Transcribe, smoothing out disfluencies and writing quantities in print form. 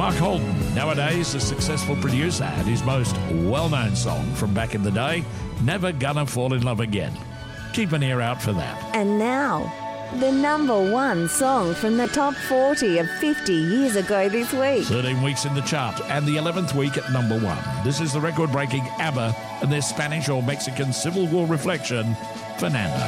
Mark Holden, nowadays a successful producer, and his most well-known song from back in the day, Never Gonna Fall in Love Again. Keep an ear out for that. And now, the number one song from the top 40 of 50 years ago this week. 13 weeks in the chart and the 11th week at number one. This is the record-breaking ABBA and their Spanish or Mexican Civil War reflection, Fernando.